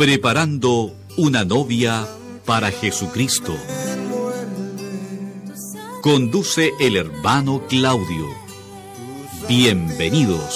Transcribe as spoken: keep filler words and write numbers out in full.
Preparando una novia para Jesucristo. Conduce el hermano Claudio. Bienvenidos.